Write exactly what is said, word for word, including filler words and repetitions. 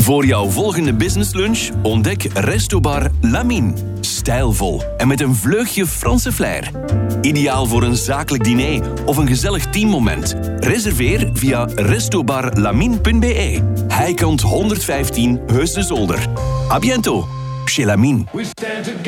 Voor jouw volgende businesslunch ontdek Restobar Lamine. Stijlvol en met een vleugje Franse flair. Ideaal voor een zakelijk diner of een gezellig teammoment. Reserveer via restobarlamine punt b e. Heikant honderdvijftien Heus de Zolder. A biento, chez Lamine.